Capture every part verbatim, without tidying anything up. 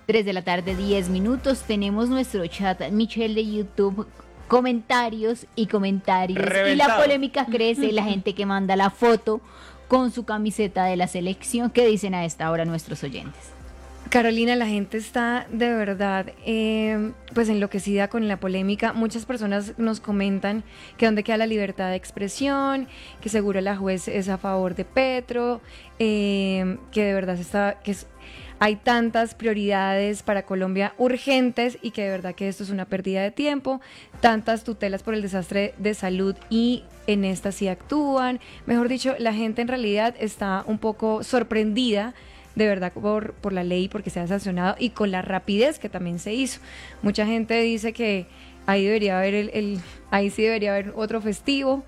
tres de la tarde, diez minutos. Tenemos nuestro chat, Michelle de YouTube. Comentarios y comentarios. Reventado. Y la polémica crece. La gente que manda la foto con su camiseta de la selección. ¿Qué dicen a esta hora nuestros oyentes? Carolina, la gente está de verdad eh, pues enloquecida con la polémica. Muchas personas nos comentan que dónde queda la libertad de expresión, que seguro la juez es a favor de Petro, eh, que de verdad se está, que es, hay tantas prioridades para Colombia urgentes y que de verdad que esto es una pérdida de tiempo, tantas tutelas por el desastre de salud y en esta sí actúan. Mejor dicho, la gente en realidad está un poco sorprendida de verdad por, por la ley, porque se ha sancionado y con la rapidez que también se hizo. Mucha gente dice que ahí debería haber el, el ahí sí debería haber otro festivo.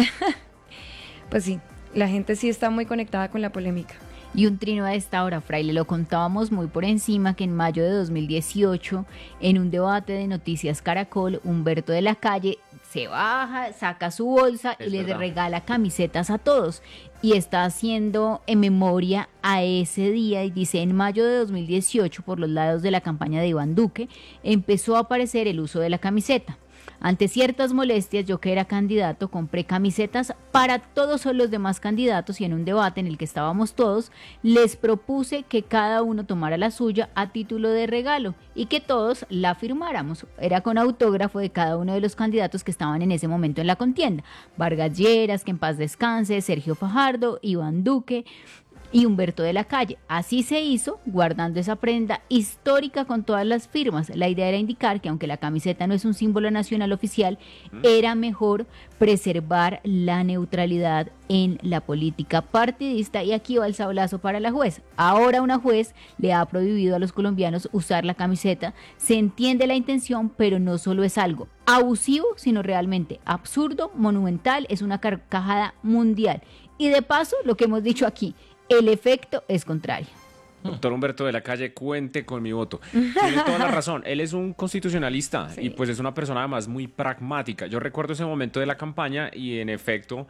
Pues sí, la gente sí está muy conectada con la polémica. Y un trino a esta hora, Fraile, lo contábamos muy por encima que en mayo de dos mil dieciocho, en un debate de Noticias Caracol, Humberto de la Calle se baja, saca su bolsa es y verdad. le regala camisetas a todos. Y está haciendo en memoria a ese día y dice, en mayo de dos mil dieciocho, por los lados de la campaña de Iván Duque, empezó a aparecer el uso de la camiseta. Ante ciertas molestias, yo que era candidato, compré camisetas para todos los demás candidatos y en un debate en el que estábamos todos, les propuse que cada uno tomara la suya a título de regalo y que todos la firmáramos. Era con autógrafo de cada uno de los candidatos que estaban en ese momento en la contienda. Vargas Lleras, que en paz descanse, Sergio Fajardo, Iván Duque y Humberto de la Calle. Así se hizo, guardando esa prenda histórica con todas las firmas. La idea era indicar que aunque la camiseta no es un símbolo nacional oficial, mm. era mejor preservar la neutralidad en la política partidista. Y aquí va el sablazo para la juez. Ahora una juez le ha prohibido a los colombianos usar la camiseta. Se entiende la intención, pero no solo es algo abusivo, sino realmente absurdo, monumental, es una carcajada mundial. Y de paso, lo que hemos dicho aquí, el efecto es contrario. Doctor Humberto de la Calle, cuente con mi voto. Tiene toda la razón. Él es un constitucionalista sí. y pues es una persona además muy pragmática. Yo recuerdo ese momento de la campaña y en efecto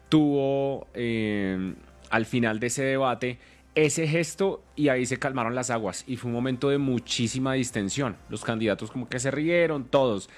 tuvo eh, al final de ese debate ese gesto y ahí se calmaron las aguas y fue un momento de muchísima distensión. Los candidatos como que se rieron todos.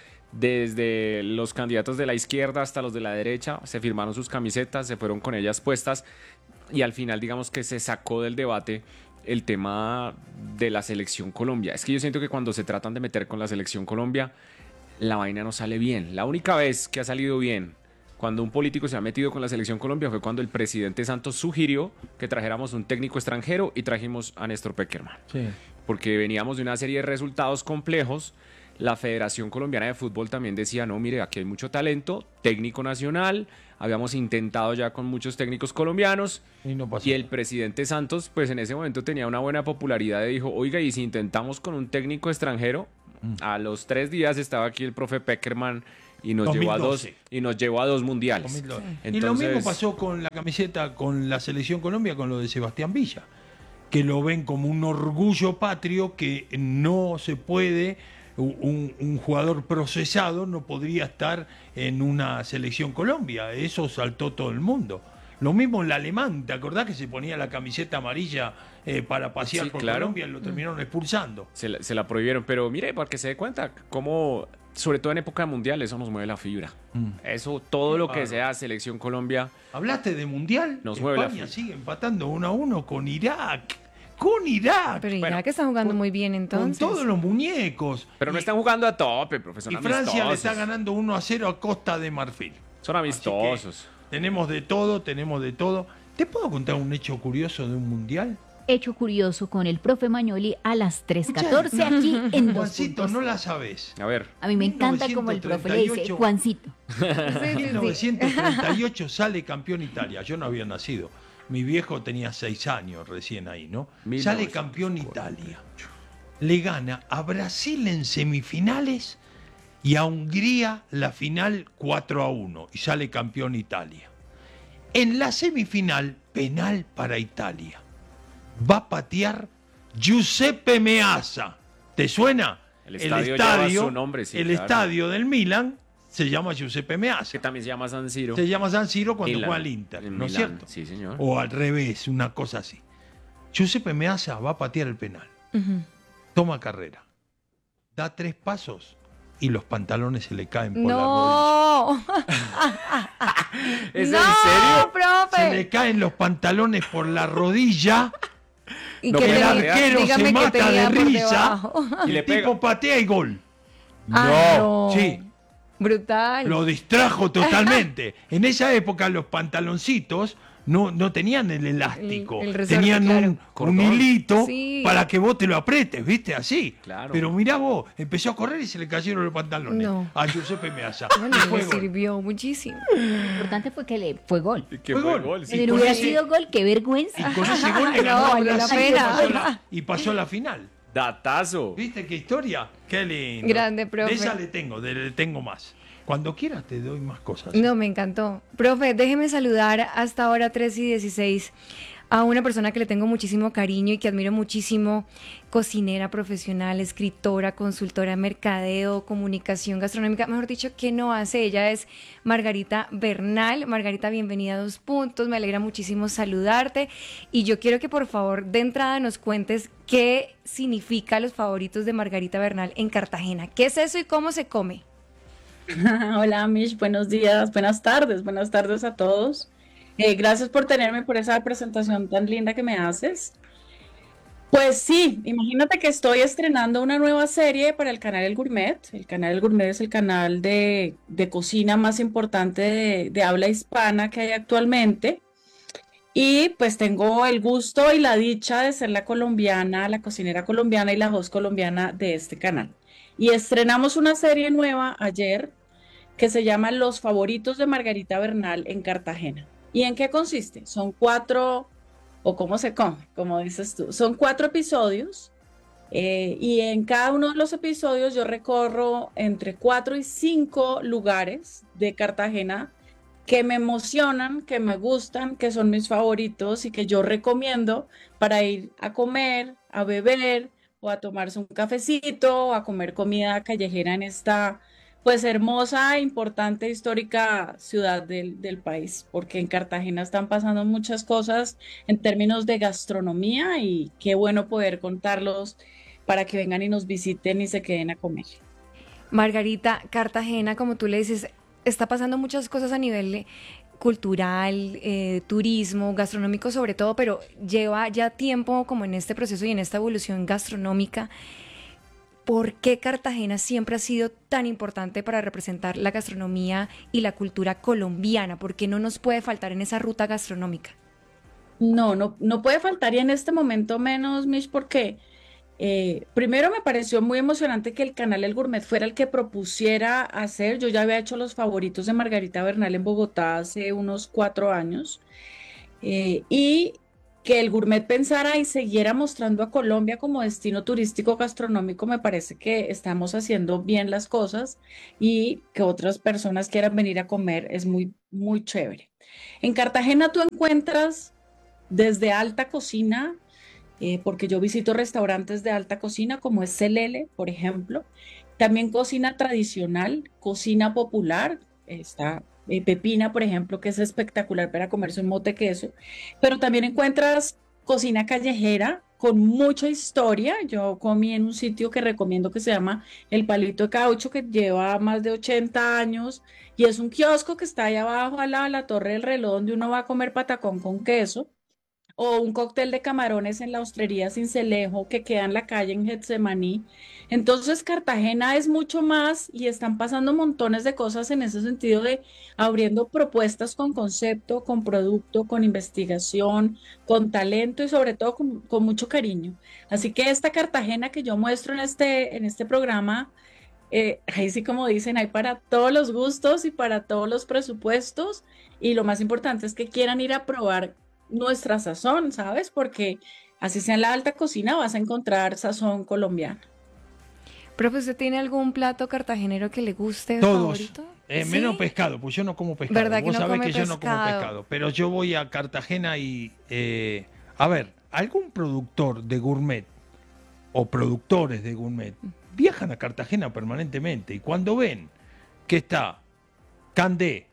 Desde los candidatos de la izquierda hasta los de la derecha se firmaron sus camisetas, se fueron con ellas puestas y al final digamos que se sacó del debate el tema de la selección Colombia. Es que yo siento que cuando se tratan de meter con la selección Colombia la vaina no sale bien. La única vez que ha salido bien cuando un político se ha metido con la selección Colombia fue cuando el presidente Santos sugirió que trajéramos un técnico extranjero y trajimos a Néstor Pekerman sí. porque veníamos de una serie de resultados complejos. La Federación Colombiana de Fútbol también decía, no, mire, aquí hay mucho talento, técnico nacional, habíamos intentado ya con muchos técnicos colombianos y, no pasó. Y el presidente Santos, pues en ese momento tenía una buena popularidad y dijo, oiga, y si intentamos con un técnico extranjero, mm. a los tres días estaba aquí el profe Pekerman y nos llevó a dos y nos llevó a dos mundiales. Entonces, y lo mismo pasó con la camiseta, con la Selección Colombia, con lo de Sebastián Villa, que lo ven como un orgullo patrio que no se puede... Un, un jugador procesado no podría estar en una selección Colombia, eso saltó todo el mundo. Lo mismo en el alemán, ¿te acordás que se ponía la camiseta amarilla eh, para pasear sí, por claro. Colombia y lo terminaron expulsando? Se la, se la prohibieron, pero mire, para que se dé cuenta cómo, sobre todo en época mundial, eso nos mueve la fibra. Mm. Eso, todo lo que claro. sea selección Colombia. ¿Hablaste de mundial? Nos España mueve la fibra. Sigue empatando uno a uno con Irak. Con Irak. Pero Irak bueno, está jugando con, muy bien entonces. Con todos los muñecos. Pero no y, están jugando a tope, profesor. Y Francia le está ganando uno a cero a Costa de Marfil. Son amistosos. Tenemos de todo, tenemos de todo. ¿Te puedo contar un hecho curioso de un mundial? Hecho curioso con el profe Mañoli a las tres catorce aquí en Juancito, no la sabes. A ver. A mí me encanta como el profe le dice, Juancito. En mil novecientos treinta y ocho sale campeón Italia. Yo no había nacido. Mi viejo tenía seis años recién ahí, ¿no? Sale campeón Italia. Le gana a Brasil en semifinales y a Hungría la final cuatro a uno. Y sale campeón Italia. En la semifinal, penal para Italia. Va a patear Giuseppe Meazza. ¿Te suena? El estadio, el estadio, lleva su nombre, sí, el claro. estadio del Milan se llama Giuseppe Meazza. Que también se llama San Siro. Se llama San Siro cuando Milan, juega al Inter, ¿no Milán, es cierto? Sí, señor. O al revés, una cosa así. Giuseppe Meazza va a patear el penal. Uh-huh. toma carrera, da tres pasos y los pantalones se le caen por no. la rodilla. ¿Es no, en serio? profe. Se le caen los pantalones por la rodilla. ¿Y No, qué que El la tenía? real- arquero Dígame se qué mata tenía de por risa. debajo. Y El le pega. tipo patea y gol. Ah, no. Sí. Brutal. Lo distrajo totalmente. En esa época los pantaloncitos no, no tenían el elástico, El- el resorte, tenían claro. un, un Cordón. hilito Sí. para que vos te lo apretes, ¿viste? Así. Claro. Pero mirá vos, empezó a correr y se le cayeron los pantalones. No. A Giuseppe Meazza. Bueno, Y fue le gol. sirvió muchísimo. Lo importante fue que le fue gol. Que Fue fue gol. gol, sí. Si no con hubiera ese- sido gol, qué Y vergüenza. con ese gol le No, ganó a valió la Brasil y pena. pasó la- y pasó la final. Datazo. ¿Viste qué historia? Qué lindo. Grande, profe. De esa le tengo, de, le tengo más. Cuando quieras te doy más cosas. No, me encantó. Profe, déjeme saludar hasta ahora tres y dieciséis a una persona que le tengo muchísimo cariño y que admiro muchísimo, cocinera profesional, escritora, consultora de mercadeo, comunicación gastronómica, mejor dicho, ¿qué no hace? Ella es Margarita Bernal. Margarita, bienvenida a Dos Puntos, me alegra muchísimo saludarte y yo quiero que por favor de entrada nos cuentes qué significa los favoritos de Margarita Bernal en Cartagena. ¿Qué es eso y cómo se come? Hola, Mish, buenos días, buenas tardes, buenas tardes a todos. Eh, gracias por tenerme, por esa presentación tan linda que me haces. Pues sí, imagínate que estoy estrenando una nueva serie para el canal El Gourmet. El canal El Gourmet es el canal de, de cocina más importante de, de habla hispana que hay actualmente. Y pues tengo el gusto y la dicha de ser la colombiana, la cocinera colombiana y la host colombiana de este canal. Y estrenamos una serie nueva ayer que se llama Los Favoritos de Margarita Bernal en Cartagena. ¿Y en qué consiste? Son cuatro, o cómo se come, como dices tú, son cuatro episodios eh, y en cada uno de los episodios yo recorro entre cuatro y cinco lugares de Cartagena que me emocionan, que me gustan, que son mis favoritos y que yo recomiendo para ir a comer, a beber o a tomarse un cafecito o a comer comida callejera en esta pues hermosa, importante, histórica ciudad del, del país, porque en Cartagena están pasando muchas cosas en términos de gastronomía y qué bueno poder contarlos para que vengan y nos visiten y se queden a comer. Margarita, Cartagena, como tú le dices, está pasando muchas cosas a nivel eh, cultural, eh, turismo, gastronómico sobre todo, pero lleva ya tiempo como en este proceso y en esta evolución gastronómica. ¿Por qué Cartagena siempre ha sido tan importante para representar la gastronomía y la cultura colombiana? ¿Por qué no nos puede faltar en esa ruta gastronómica? No, no, no puede faltar y en este momento menos, Mish, porque eh, primero me pareció muy emocionante que el canal El Gourmet fuera el que propusiera hacer. Yo ya había hecho los favoritos de Margarita Bernal en Bogotá hace unos cuatro años eh, y que el Gourmet pensara y siguiera mostrando a Colombia como destino turístico gastronómico. Me parece que estamos haciendo bien las cosas y que otras personas quieran venir a comer es muy, muy chévere. En Cartagena tú encuentras desde alta cocina, eh, porque yo visito restaurantes de alta cocina como es Celele, por ejemplo, también cocina tradicional, cocina popular, está eh, Pepina, por ejemplo, que es espectacular para comerse un mote queso, pero también encuentras cocina callejera con mucha historia. Yo comí en un sitio que recomiendo que se llama El Palito de Caucho, que lleva más de ochenta años y es un kiosco que está ahí abajo al lado de la Torre del Reloj donde uno va a comer patacón con queso o un cóctel de camarones en la Hostería Sincelejo que queda en la calle en Getsemaní. Entonces Cartagena es mucho más y están pasando montones de cosas en ese sentido de abriendo propuestas con concepto, con producto, con investigación, con talento y sobre todo con, con mucho cariño. Así que esta Cartagena que yo muestro en este, en este programa, eh, ahí sí como dicen, hay para todos los gustos y para todos los presupuestos y lo más importante es que quieran ir a probar nuestra sazón, ¿sabes? Porque así sea en la alta cocina vas a encontrar sazón colombiano. Profe, ¿usted tiene algún plato cartagenero que le guste Todos. favorito? Eh, ¿Sí? Menos pescado, pues yo no como pescado. ¿Verdad que Vos no sabés come que yo no como pescado? pescado. Pero yo voy a Cartagena y... eh, a ver, algún productor de gourmet o productores de gourmet viajan a Cartagena permanentemente y cuando ven que está Candé,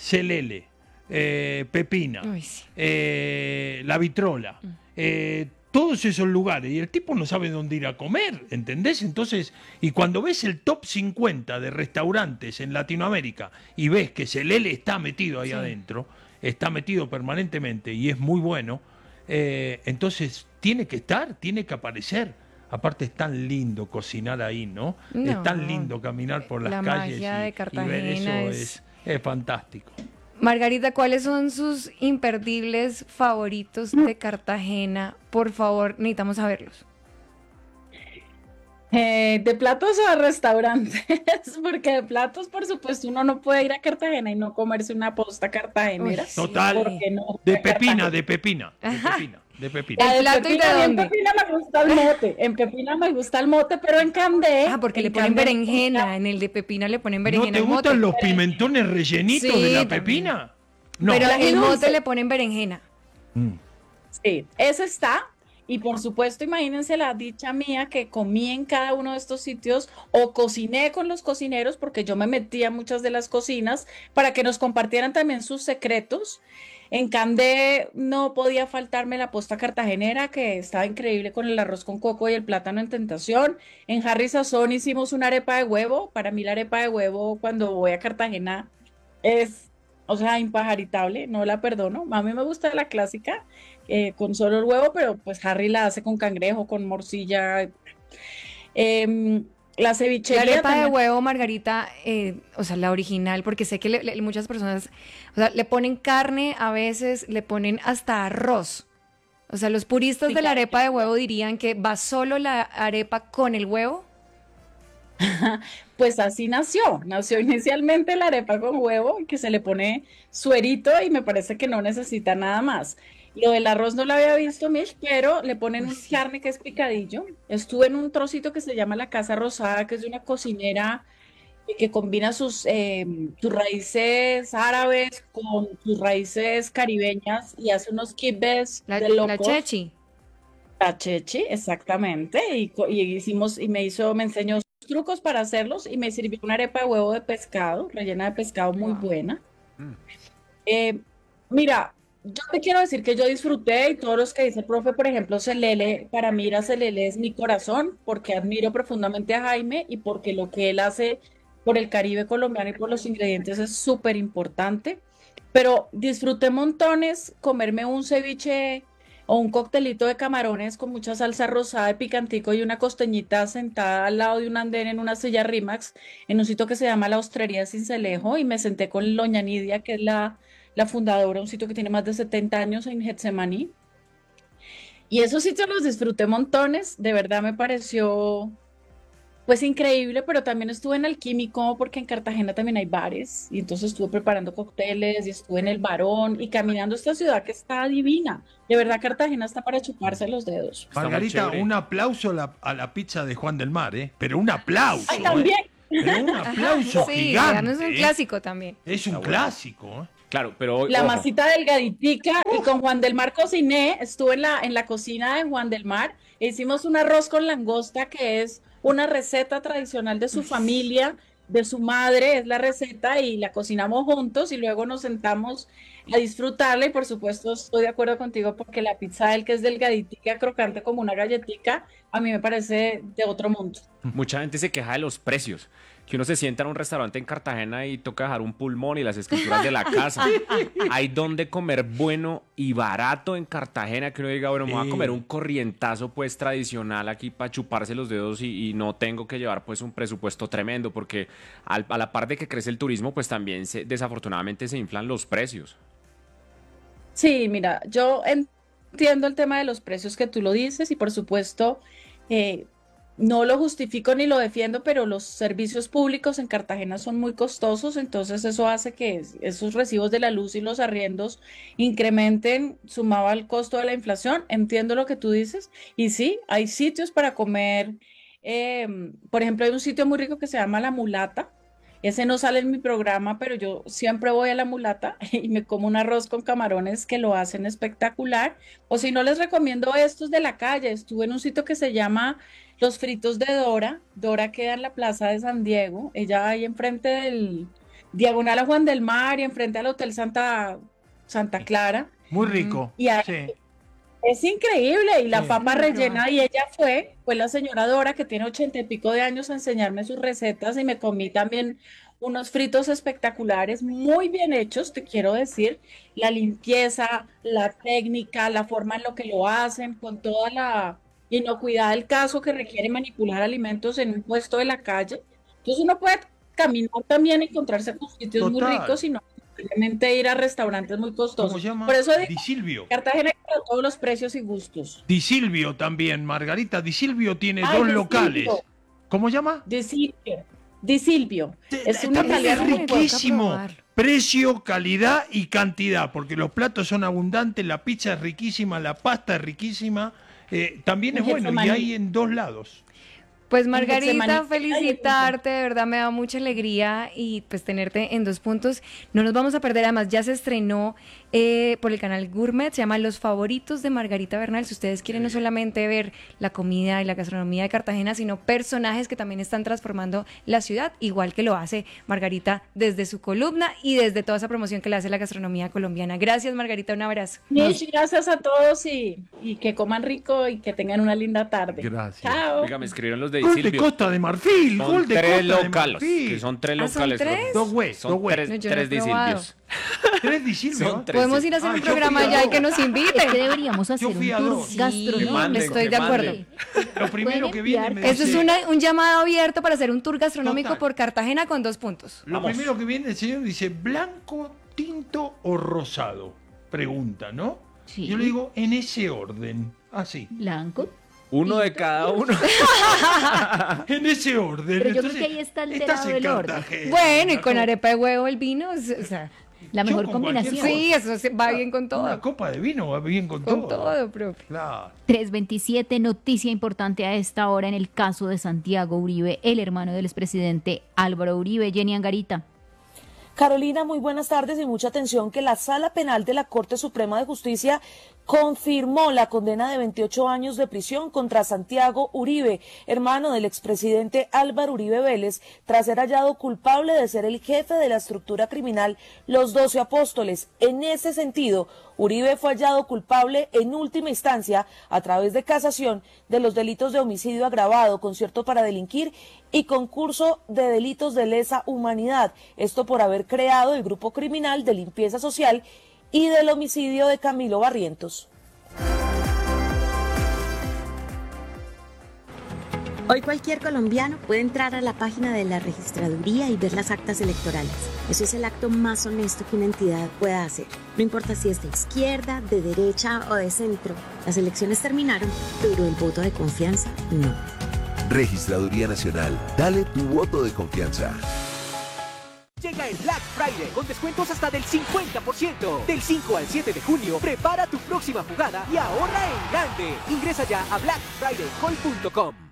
Celele, eh, Pepina, Uy, sí. eh, La Vitrola, eh, todos esos lugares y el tipo no sabe dónde ir a comer, ¿entendés? Entonces, y cuando ves el top cincuenta de restaurantes en Latinoamérica y ves que Celele está metido ahí sí. adentro, está metido permanentemente y es muy bueno, eh, entonces tiene que estar, tiene que aparecer. Aparte es tan lindo cocinar ahí, ¿no? no es tan lindo caminar por las la calles magia y, de Cartagena y ver eso es... es, es fantástico. Margarita, ¿cuáles son sus imperdibles favoritos de Cartagena? Por favor, necesitamos saberlos. Eh, de platos a restaurantes, porque de platos, por supuesto, uno no puede ir a Cartagena y no comerse una posta cartagenera. Uy, sí. Total, no de pepina, de pepina, de pepina, de pepina. ¿El de plato y Pepina, de en dónde? Pepina me gusta el mote, en Pepina me gusta el mote, pero en Candé. Ah, porque en le ponen Candé- berenjena, en el de pepina le ponen ¿No berenjena te al mote. gustan los pimentones rellenitos Sí, de la también. pepina? No. Pero el Dulce. mote le ponen berenjena. Mm. Sí, ese está. Y por supuesto, imagínense la dicha mía que comí en cada uno de estos sitios o cociné con los cocineros, porque yo me metí a muchas de las cocinas para que nos compartieran también sus secretos. En Candé no podía faltarme la posta cartagenera, que estaba increíble con el arroz con coco y el plátano en tentación. En Harry Sazón hicimos una arepa de huevo. Para mí la arepa de huevo cuando voy a Cartagena es, o sea, impajaritable, no la perdono. A mí me gusta la clásica. Eh, con solo el huevo, pero pues Harry la hace con cangrejo, con morcilla. Eh, la cevichería La arepa de también. huevo, Margarita, eh, o sea, la original, porque sé que le- le- muchas personas, o sea, le ponen carne, a veces le ponen hasta arroz. O sea, los puristas Sí, de la claro. arepa de huevo dirían que va solo la arepa con el huevo. Pues así nació, nació inicialmente la arepa con huevo, que se le pone suerito y me parece que no necesita nada más. Lo del arroz no lo había visto, Mish, pero le ponen un carne que es picadillo. Estuve en un trocito que se llama La Casa Rosada, que es de una cocinera eh, que combina sus, eh, sus raíces árabes con sus raíces caribeñas y hace unos kibbes La, de la locos. chechi. La chechi, exactamente. Y, co- y hicimos, y me hizo, me enseñó sus trucos para hacerlos y me sirvió una arepa de huevo de pescado, rellena de pescado muy Wow. buena. Mm. Eh, mira, yo te quiero decir que yo disfruté y todos los que dice el profe, por ejemplo, Celele, para mí ir a Celele es mi corazón, porque admiro profundamente a Jaime y porque lo que él hace por el Caribe colombiano y por los ingredientes es súper importante. Pero disfruté montones comerme un ceviche o un coctelito de camarones con mucha salsa rosada de picantico y una costeñita sentada al lado de un andén en una silla Rimax en un sitio que se llama La Hostería de Sincelejo y me senté con Doña Nidia, que es la, la fundadora, un sitio que tiene más de setenta años en Getsemaní. Y esos sitios los disfruté montones, de verdad me pareció pues increíble, pero también estuve en Alquímico porque en Cartagena también hay bares y entonces estuve preparando cócteles y estuve en el Barón y caminando esta ciudad que está divina. De verdad Cartagena está para chuparse los dedos. Está muy Margarita, chévere. un aplauso a la, a la pizza de Juan del Mar, ¿eh? Pero un aplauso. ¡Ay, ¿eh? también! Pero un aplauso Sí, gigante. es un ¿eh? clásico también. Es un Está bueno. clásico, ¿eh? Claro, pero hoy, La ojo, masita delgaditica y con Juan del Mar cociné, estuve en la, en la cocina de Juan del Mar e hicimos un arroz con langosta que es una receta tradicional de su familia, de su madre, es la receta y la cocinamos juntos y luego nos sentamos a disfrutarla y por supuesto estoy de acuerdo contigo porque la pizza de él que es delgaditica, crocante como una galletica, a mí me parece de otro mundo. mucha gente se queja de los precios. Que uno se sienta en un restaurante en Cartagena y toca dejar un pulmón y las escrituras de la casa. Hay donde comer bueno y barato en Cartagena, que uno diga, bueno, me voy Sí. a comer un corrientazo pues tradicional aquí para chuparse los dedos y, y no tengo que llevar pues un presupuesto tremendo, porque al- a la par de que crece el turismo, pues también se, desafortunadamente se inflan los precios. Sí, mira, yo entiendo el tema de los precios que tú lo dices y por supuesto eh, no lo justifico ni lo defiendo, pero los servicios públicos en Cartagena son muy costosos, entonces eso hace que es- esos recibos de la luz y los arriendos incrementen sumado al costo de la inflación. Entiendo lo que tú dices y sí, hay sitios para comer. em, por ejemplo, hay un sitio muy rico que se llama La Mulata. Ese no sale en mi programa, pero yo siempre voy a La Mulata y me como un arroz con camarones que lo hacen espectacular. O si no, les recomiendo estos de la calle. Estuve en un sitio que se llama Los Fritos de Dora. Dora queda en la Plaza de San Diego. Ella ahí enfrente del diagonal a Juan del Mar y enfrente al Hotel Santa, Santa Clara. Muy rico. Y ahí- Sí. Es increíble, y la Sí. papa rellena, y ella fue, fue la señora Dora, que tiene ochenta y pico de años, a enseñarme sus recetas, y me comí también unos fritos espectaculares, muy bien hechos, te quiero decir, la limpieza, la técnica, la forma en lo que lo hacen, con toda la inocuidad del caso que requiere manipular alimentos en un puesto de la calle. Entonces uno puede caminar también y encontrarse con sitios muy Total. ricos y no simplemente ir a restaurantes muy ¿Cómo costosos. se llama? Por eso digo, Di Silvio. Cartagena hay para todos los precios y gustos. Di Silvio también, Margarita. Di Silvio tiene Ay, dos Di locales. Silvio. ¿Cómo se llama? Di Silvio. Di Silvio. Es un También italiano es muy bueno. riquísimo. probarlo. Precio, calidad y cantidad, porque los platos son abundantes, la pizza es riquísima, la pasta es riquísima. eh, también es Y el bueno y semaní. hay en dos lados. Pues Getsemaní. Margarita, Ay, felicitarte, de verdad me da mucha alegría y pues tenerte en dos puntos. No nos vamos a perder, además ya se estrenó eh, por el canal Gourmet, se llama Los Favoritos de Margarita Bernal. Si ustedes quieren no solamente ver la comida y la gastronomía de Cartagena, sino personajes que también están transformando la ciudad, igual que lo hace Margarita desde su columna y desde toda esa promoción que le hace la gastronomía colombiana. Gracias Margarita, un abrazo. Muchas gracias a todos y, y que coman rico y que tengan una linda tarde. Gracias. Chao. Oiga, me escribieron los de Gol de Silvio. Costa de Marfil, Son gol de tres Costa de locales, Marfil. que son tres Ah, ¿son locales. tres? creo. Dos güey, Son dos güey. tres, No, yo no tres he de probado. Silvios. Tres Di Silvio. Son tres. Podemos ir a hacer Ah, un yo programa fui a ya y dos. que nos Es que inviten. deberíamos hacer Yo un fui a tour dos. Que gastronómico. manden, Estoy que de acuerdo. manden. Lo primero Pueden que viene me enviar- Esto es dice- una- un llamado abierto para hacer un tour gastronómico Total. por Cartagena con dos puntos. Lo Vamos. primero que viene el señor dice, ¿blanco, tinto o rosado? Pregunta, ¿no? Sí. Yo le digo, en ese orden. Así. Blanco. Uno de cada uno. En ese orden. Pero yo creo Entonces, que ahí está estás alterado en el orden. Cartagena, Bueno, y con Marco. arepa de huevo el vino, o sea, La Yo mejor con cualquier combinación. sí, eso se- va bien con Una todo. copa de vino va bien con, Con todo. todo, profe. Claro. tres veintisiete, noticia importante a esta hora en el caso de Santiago Uribe, el hermano del expresidente Álvaro Uribe. Jenny Angarita. Carolina, muy buenas tardes y mucha atención que la Sala Penal de la Corte Suprema de Justicia confirmó la condena de veintiocho años de prisión contra Santiago Uribe, hermano del expresidente Álvaro Uribe Vélez, tras ser hallado culpable de ser el jefe de la estructura criminal Los Doce Apóstoles. En ese sentido, Uribe fue hallado culpable en última instancia, a través de casación, de los delitos de homicidio agravado, concierto para delinquir y concurso de delitos de lesa humanidad. Esto por haber creado el grupo criminal de limpieza social y del homicidio de Camilo Barrientos. Hoy cualquier colombiano puede entrar a la página de la registraduría y ver las actas electorales. Eso es el acto más honesto que una entidad pueda hacer. No importa si es de izquierda, de derecha o de centro. Las elecciones terminaron, pero el voto de confianza no. Registraduría Nacional. Dale tu voto de confianza. Llega el Black Friday con descuentos hasta del cincuenta por ciento. Del cinco al siete de junio, prepara tu próxima jugada y ahorra en grande. Ingresa ya a black friday call punto com.